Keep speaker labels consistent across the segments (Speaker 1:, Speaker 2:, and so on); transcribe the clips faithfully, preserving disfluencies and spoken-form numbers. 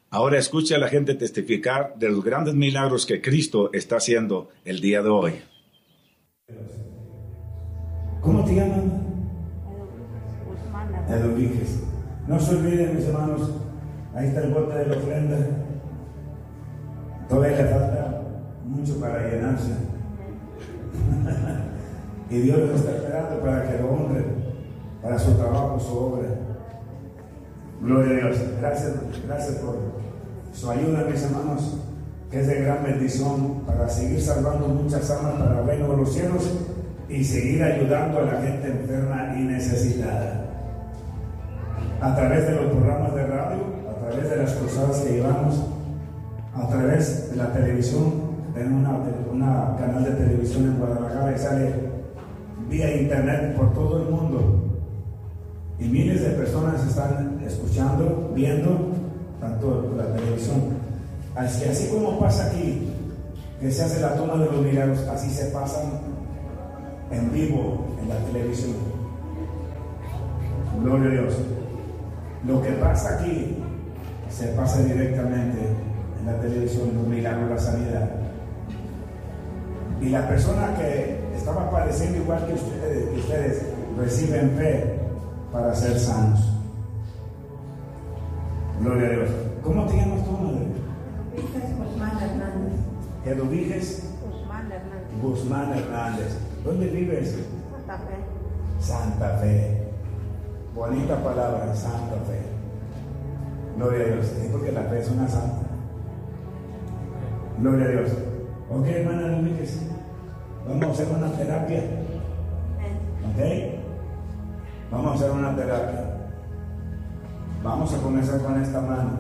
Speaker 1: Ahora escuche a la gente testificar de los grandes milagros que Cristo está haciendo el día de hoy.
Speaker 2: ¿Cómo te llaman? Eduviges. No se olviden, mis hermanos, ahí está el bote de la ofrenda. Todavía le falta mucho para llenarse. Y Dios lo está esperando para que lo honre, para su trabajo, su obra. Gloria a Dios. Gracias, gracias por su ayuda, mis hermanos, que es de gran bendición para seguir salvando muchas almas para el reino de los cielos y seguir ayudando a la gente enferma y necesitada. A través de los programas de radio, a través de las cruzadas que llevamos, a través de la televisión. Tenemos una, una canal de televisión en Guadalajara y sale vía internet por todo el mundo. Y miles de personas están escuchando, viendo, tanto por la televisión. Así, así como pasa aquí, que se hace la toma de los milagros, así se pasan en vivo en la televisión. Gloria a Dios. Lo que pasa aquí se pasa directamente en la televisión, los milagros, la sanidad. Y la persona que estaba padeciendo igual que ustedes, que ustedes reciben fe para ser sanos. Gloria a Dios. ¿Cómo te llamas tú, madre?
Speaker 3: Guzmán Hernández.
Speaker 2: Eduviges
Speaker 3: Guzmán Hernández.
Speaker 2: Guzmán Hernández. ¿Dónde vives?
Speaker 3: Santa Fe.
Speaker 2: Santa Fe. Bonita palabra, Santa Fe. Gloria a Dios. Sí, porque la fe es una santa. Gloria a Dios. Ok, hermana Eduviges, vamos a hacer una terapia. Ok. Vamos a hacer una terapia. Vamos a comenzar con esta mano.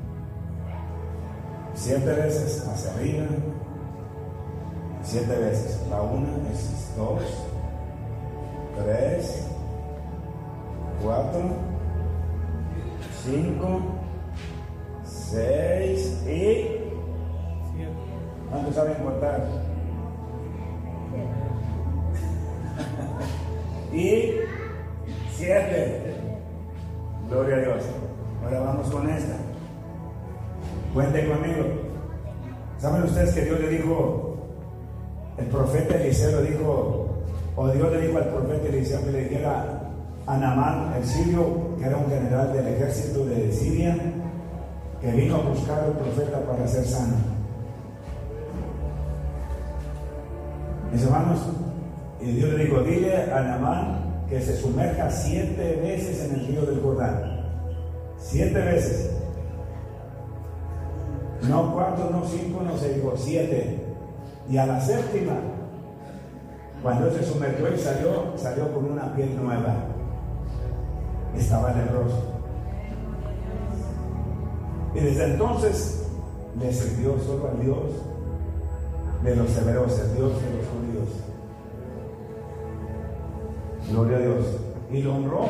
Speaker 2: Siete veces hacia arriba. Siete veces. La una es dos, tres, cuatro, cinco, seis y... ¿Cuántos saben contar? Y siete. Gloria a Dios. Ahora vamos con esta. Cuenten conmigo. ¿Saben ustedes que Dios le dijo, el profeta Eliseo le dijo, o Dios le dijo al profeta Eliseo que le dijera a Naamán, el sirio, que era un general del ejército de Siria, que vino a buscar al profeta para ser sano? Mis hermanos, y Dios le dijo, dile a Naamán que se sumerja siete veces en el río del Jordán. Siete veces. No cuatro, no cinco, no se dijo siete. Y a la séptima, cuando se sumergió y salió, salió con una piel nueva. Estaba leproso. Y desde entonces le sirvió solo al Dios de los severos, el Dios de los judíos. Gloria a Dios. Y lo honró.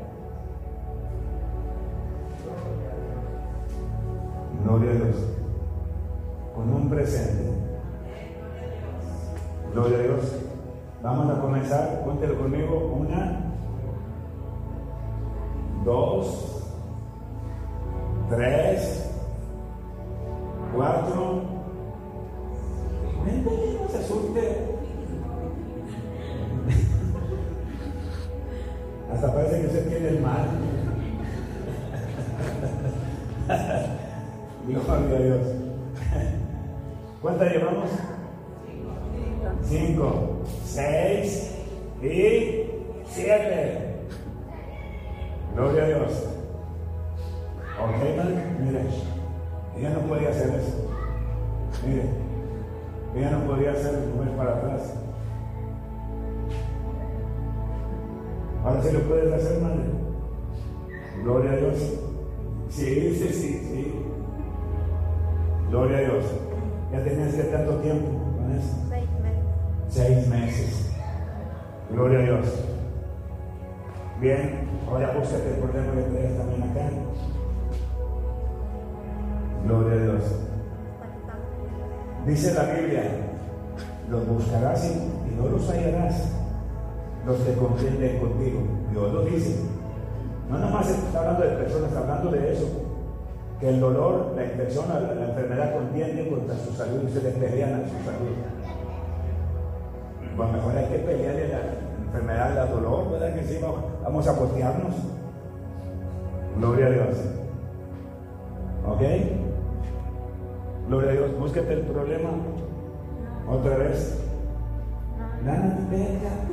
Speaker 2: Gloria a Dios. Con un presente. Gloria a Dios. Vamos a comenzar. Cuéntelo conmigo. Una, dos, tres, cuatro. Vente, no se asuste. Hasta parece que usted tiene el mal. Gloria a Dios. ¿Cuántas llevamos? Cinco, seis y siete. Gloria a Dios. Ok, madre, mire, ella no podía hacer eso. Mire, ella no podía hacer mover para atrás. Ahora sí lo puedes hacer, madre. Gloria a Dios. Sí, sí, sí, sí. Gloria a Dios. Ya tenías que tanto tiempo con eso.
Speaker 3: Seis meses.
Speaker 2: Seis meses. Gloria a Dios. Bien, ahora búscate el problema que traes también acá. Gloria a Dios. Dice la Biblia, los buscarás y no los hallarás, los que contienden contigo. Dios lo dice. No nomás está hablando de personas, está hablando de eso. que el dolor, la infección, la, la enfermedad contiende contra su salud y se le pelean a su salud. Pues mejor hay que pelearle la enfermedad, la dolor, ¿verdad que sí? Vamos a postearnos. Gloria a Dios. ¿Ok? Gloria a Dios. Búsquete el problema. Otra vez. Nada, pega.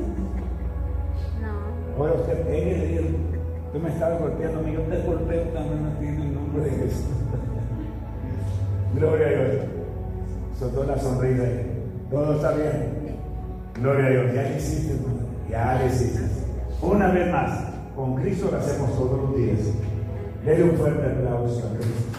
Speaker 3: No.
Speaker 2: Ahora usted pegue y diga, tú me estabas golpeando a mí, yo te golpeo también a ti en el nombre de Jesús. Gloria a Dios. Soltó la sonrisa. Todo está bien. Gloria a Dios. Ya lo hiciste, hermano. Ya lo hiciste. Una vez más, con Cristo lo hacemos todos los días. Dele un fuerte aplauso a Cristo.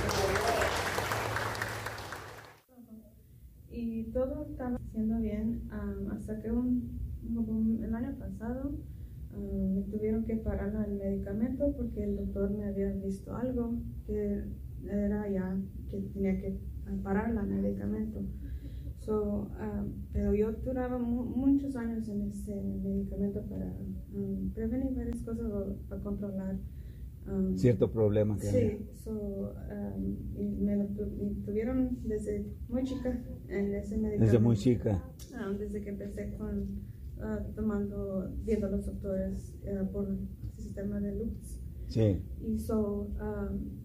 Speaker 3: Y todo estaba haciendo bien um, hasta que un, un, el año pasado um, me tuvieron que parar el medicamento porque el doctor me había visto algo que era ya que tenía que parar el medicamento. So, um, pero yo duraba mu muchos años en ese medicamento para um, prevenir varias cosas o para controlar um,
Speaker 4: cierto problema que
Speaker 3: sí,
Speaker 4: había.
Speaker 3: So, um, y me lo tu y tuvieron desde muy chica en ese medicamento.
Speaker 4: Desde muy chica.
Speaker 3: Um, desde que empecé con uh, tomando, viendo a los doctores uh, por el sistema de Lux.
Speaker 4: Sí.
Speaker 3: Y so, um,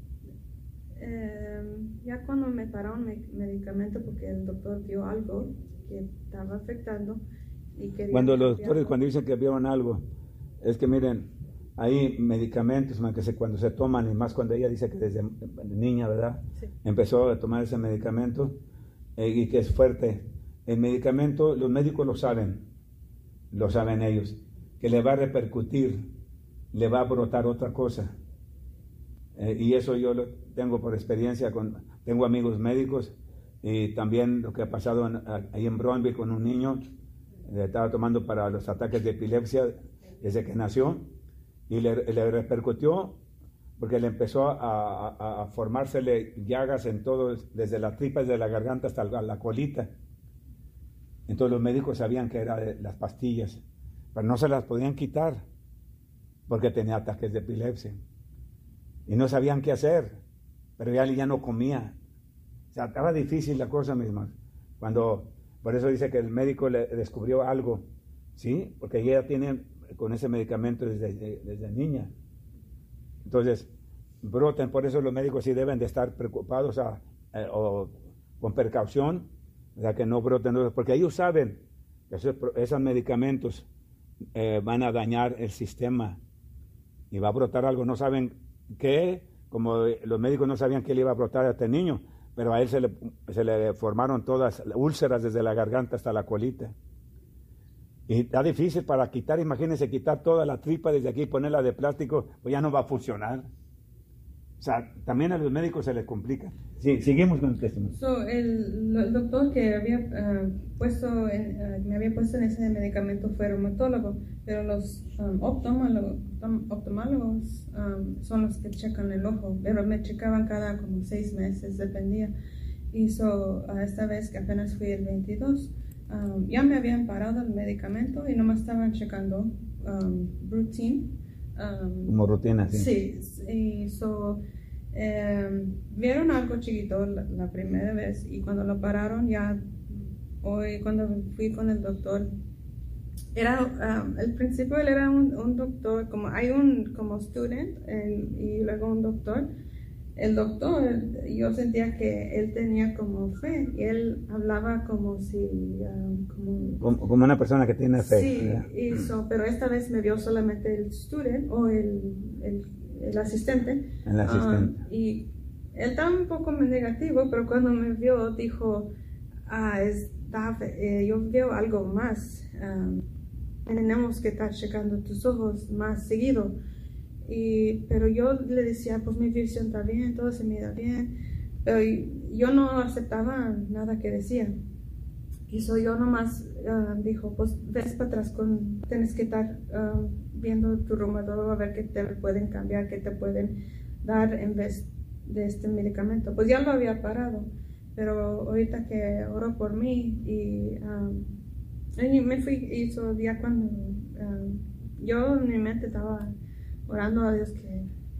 Speaker 3: eh, ya cuando me pararon mi medicamento porque el doctor vio algo que estaba afectando y quería
Speaker 4: Cuando los
Speaker 3: cambiarlo.
Speaker 4: doctores cuando dicen que vieron algo, es que miren, hay medicamentos man, que se, cuando se toman, y más cuando ella dice que desde niña, ¿verdad?
Speaker 3: Sí.
Speaker 4: Empezó a tomar ese medicamento eh, y que es fuerte. El medicamento, los médicos lo saben, lo saben ellos, que le va a repercutir, le va a brotar otra cosa. Eh, y eso yo lo tengo por experiencia, con, tengo amigos médicos, y también lo que ha pasado en, ahí en Brownville con un niño, eh, estaba tomando para los ataques de epilepsia desde que nació, y le, le repercutió porque le empezó a, a, a formársele llagas en todo, desde las tripas de la garganta hasta la, la colita. Entonces los médicos sabían que eran las pastillas, pero no se las podían quitar porque tenía ataques de epilepsia. Y no sabían qué hacer, pero ya, ya no comía. O sea, estaba difícil la cosa misma. Cuando, por eso dice que el médico le descubrió algo, ¿sí? Porque ella tiene con ese medicamento desde, desde, desde niña. Entonces, brotan, por eso los médicos sí deben de estar preocupados a, eh, o con precaución, o sea, que no broten, porque ellos saben que esos, esos medicamentos eh, van a dañar el sistema y va a brotar algo, no saben qué, como los médicos no sabían qué le iba a brotar a este niño, pero a él se le, se le formaron todas úlceras desde la garganta hasta la colita. Y está difícil para quitar, imagínense quitar toda la tripa desde aquí y ponerla de plástico, pues ya no va a funcionar. O sea, también a los médicos se les complica. Sí, seguimos con el testimonio.
Speaker 3: So, el, el doctor que había uh, puesto en, uh, me había puesto en ese medicamento fue reumatólogo, pero los um, oftalmólogos, oftalmólogos um, son los que checan el ojo, pero me checaban cada como seis meses, dependía. Y so, uh, esta vez que apenas fui el veintidós, um, ya me habían parado el medicamento y nomás estaban checando um, routine. Um,
Speaker 4: Como rutina, sí.
Speaker 3: Sí, y so, eh, vieron algo chiquito la, la primera vez y cuando lo pararon ya, hoy cuando fui con el doctor, era, um, al principio él era un, un doctor, como hay un como student el, y luego un doctor. El doctor, yo sentía que él tenía como fe y él hablaba como si... Um, como,
Speaker 4: como, como una persona que tiene fe.
Speaker 3: Sí,
Speaker 4: ¿verdad?
Speaker 3: y so, pero esta vez me vio solamente el student o el, el, el asistente.
Speaker 4: El asistente.
Speaker 3: Um, y él estaba un poco negativo, pero cuando me vio dijo, ah, está, eh, yo veo algo más. Um, tenemos que estar checando tus ojos más seguido. Y, pero yo le decía, pues mi visión está bien, todo se me da bien, pero yo no aceptaba nada que decía. Y so yo nomás uh, dijo, pues ves para atrás, con, tienes que estar uh, viendo tu reumatólogo a ver qué te pueden cambiar, qué te pueden dar en vez de este medicamento. Pues ya lo había parado, pero ahorita que oró por mí y, um, y me fui, y so ya cuando uh, yo en mi mente estaba orando a Dios que,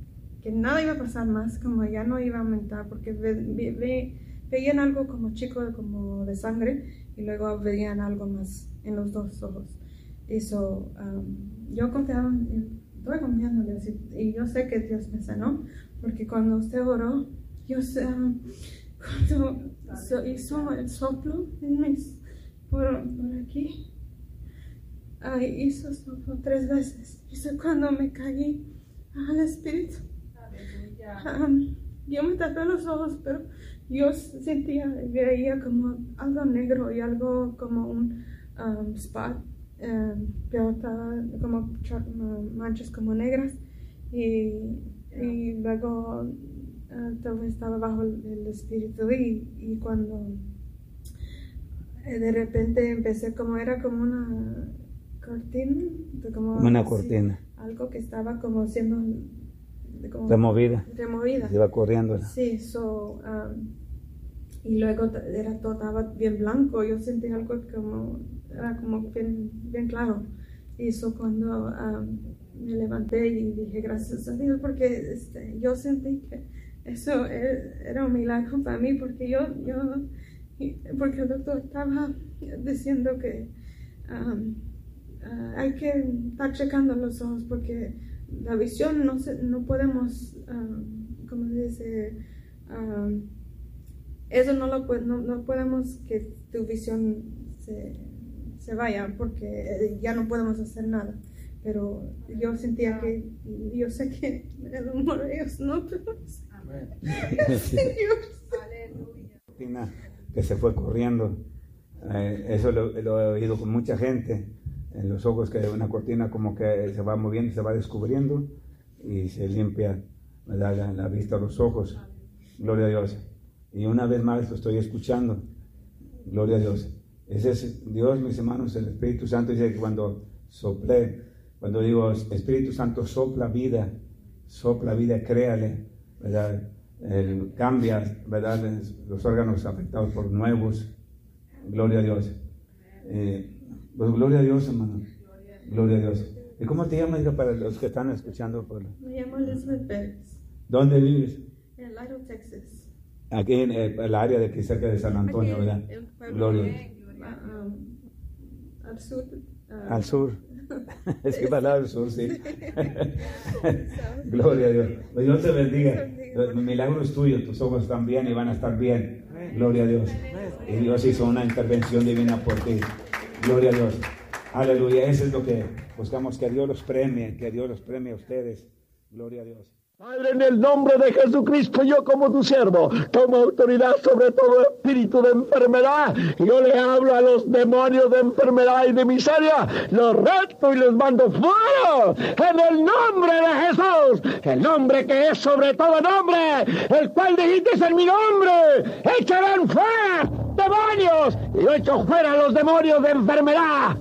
Speaker 3: que nada iba a pasar más, como ya no iba a aumentar, porque ve, ve, ve, veían algo como chico, como de sangre, y luego veían algo más en los dos ojos. Y so, um, yo confiaba, estoy confiando en Dios, y, y yo sé que Dios me sanó, porque cuando usted oró, yo sé, um, cuando so, hizo el soplo en mis, por, por aquí, uh, hizo soplo tres veces, hizo cuando me caí al Espíritu. Um, yo me tapé los ojos, pero yo sentía, veía como algo negro y algo como un um, spot, um, pero estaba como manchas como negras, y, y luego uh, todo estaba bajo el, el Espíritu, y, y cuando eh, de repente empecé, como era como una cortina, como,
Speaker 4: como una
Speaker 3: así,
Speaker 4: cortina,
Speaker 3: algo que estaba como siendo como
Speaker 4: removida,
Speaker 3: removida.
Speaker 4: Se iba corriendo.
Speaker 3: Sí, so, um, y luego era todo, estaba bien blanco, yo sentí algo como, era como bien, bien claro. Y eso cuando um, me levanté y dije gracias a Dios, porque este, yo sentí que eso era un milagro para mí, porque yo, yo porque el doctor estaba diciendo que um, uh, hay que estar checando los ojos, porque la visión no se, no podemos, um, ¿cómo se dice? Um, eso no lo no, no podemos que tu visión se, se vaya, porque ya no podemos hacer nada. Pero yo sentía que, yo sé que el humor de ellos no, pero
Speaker 4: Aleluya. Que se fue corriendo, eh, eso lo, lo he oído con mucha gente. En los ojos, que una cortina como que se va moviendo, se va descubriendo y se limpia, ¿verdad?, la, la vista a los ojos. Gloria a Dios. Y una vez más lo estoy escuchando. Gloria a Dios. Ese es Dios, mis hermanos, el Espíritu Santo. Dice que cuando soplé, cuando digo Espíritu Santo sopla vida, sopla vida, créale, ¿verdad? El, cambia, ¿verdad?, los órganos afectados por nuevos. Gloria a Dios. Eh, Pues gloria a Dios, hermano. Gloria a Dios. ¿Y cómo te llamas, para los que están escuchando? Por...
Speaker 3: Me llamo Elizabeth Pérez.
Speaker 4: ¿Dónde vives?
Speaker 3: En Laredo, Texas.
Speaker 4: Aquí en eh, el área de aquí cerca de San Antonio,
Speaker 3: Aquí,
Speaker 4: ¿verdad? Gloria a Dios.
Speaker 3: Um, al sur. Uh,
Speaker 4: al sur. Es que para al sur, sí. Gloria a Dios. Pues Dios te bendiga. El milagro es tuyo. Tus ojos están bien y van a estar bien. Gloria a Dios. Y Dios hizo una intervención divina por ti. Gloria a Dios. Aleluya. Eso es lo que buscamos, que Dios los premie, que Dios los premie a ustedes. Gloria a Dios.
Speaker 5: Padre, en el nombre de Jesucristo, yo como tu siervo tomo autoridad sobre todo espíritu de enfermedad. Yo le hablo a los demonios de enfermedad y de miseria, los reto y les mando fuera en el nombre de Jesús, el nombre que es sobre todo nombre, el cual dijiste en mi nombre, echarán fuera demonios, y yo echo fuera los demonios de enfermedad.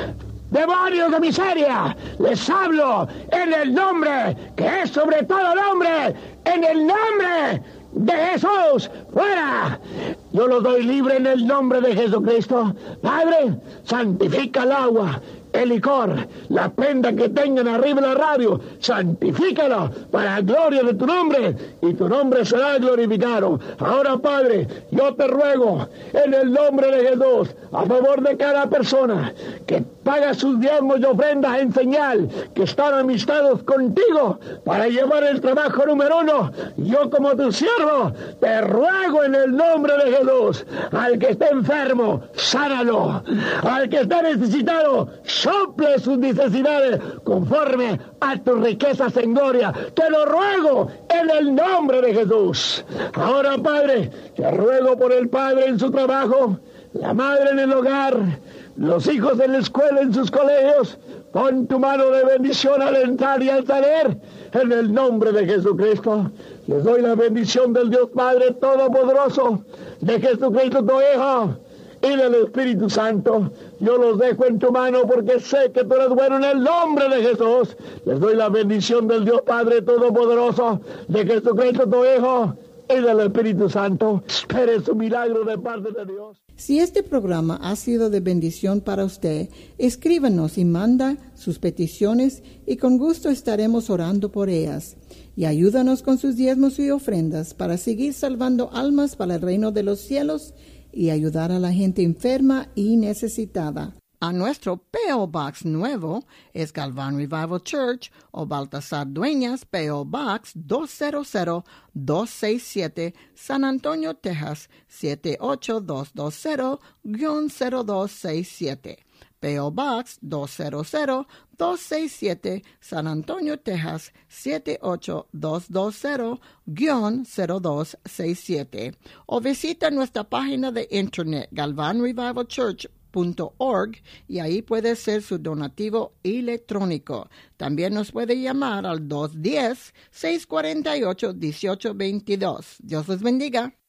Speaker 5: Demonios de miseria, les hablo en el nombre que es sobre todo nombre, en el nombre de Jesús, fuera. Yo los doy libre en el nombre de Jesucristo. Padre, santifica el agua, el licor, la prenda que tengan arriba de la radio, santifícalo para la gloria de tu nombre, y tu nombre será glorificado. Ahora, Padre, yo te ruego en el nombre de Jesús, a favor de cada persona que paga sus diezmos y ofrendas en señal que están amistados contigo para llevar el trabajo número uno. Yo como tu siervo te ruego en el nombre de Jesús, al que esté enfermo, sánalo, al que esté necesitado, sople sus necesidades conforme a tus riquezas en gloria. Te lo ruego en el nombre de Jesús. Ahora, Padre, te ruego por el padre en su trabajo, la madre en el hogar, los hijos en la escuela, en sus colegios. Pon tu mano de bendición al entrar y al salir, en el nombre de Jesucristo. Les doy la bendición del Dios Padre Todopoderoso, de Jesucristo tu Hijo, y del Espíritu Santo. Yo los dejo en tu mano porque sé que tú eres bueno, en el nombre de Jesús. Les doy la bendición del Dios Padre Todopoderoso, de Jesucristo tu Hijo, y del Espíritu Santo. Espere su milagro de parte de Dios.
Speaker 6: Si este programa ha sido de bendición para usted, escríbanos y manda sus peticiones y con gusto estaremos orando por ellas. Y ayúdanos con sus diezmos y ofrendas para seguir salvando almas para el reino de los cielos y ayudar a la gente enferma y necesitada. A nuestro P O Box nuevo es Galván Revival Church o Baltasar Dueñas, P O Box dos cero cero dos seis siete, San Antonio, Texas siete ocho dos dos cero cero dos seis siete. P O Box dos cero cero dos seis siete, San Antonio, Texas siete ocho dos dos cero cero dos seis siete. O visita nuestra página de internet galvan revival church punto org y ahí puede ser su donativo electrónico. También nos puede llamar al dos uno cero, seis cuatro ocho, uno ocho dos dos. Dios les bendiga.